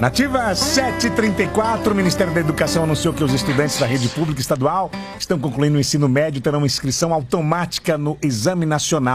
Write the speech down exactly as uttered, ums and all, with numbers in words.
Nativa sete e trinta e quatro, o Ministério da Educação anunciou que os estudantes da rede pública estadual que estão concluindo o ensino médio terão inscrição automática no Exame Nacional